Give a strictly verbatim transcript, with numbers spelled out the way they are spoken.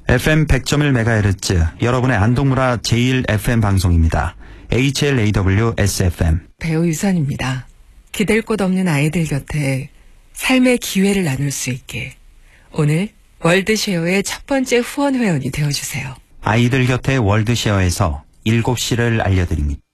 에프엠 백 점 일 메가헤르츠 여러분의 안동문화 제일 에프엠 방송입니다. 에이치엘에이더블유 에스에프엠 배우 유선입니다. 기댈 곳 없는 아이들 곁에 삶의 기회를 나눌 수 있게 오늘 월드쉐어의 첫 번째 후원 회원이 되어주세요. 아이들 곁에 월드쉐어에서 일곱 시를 알려드립니다.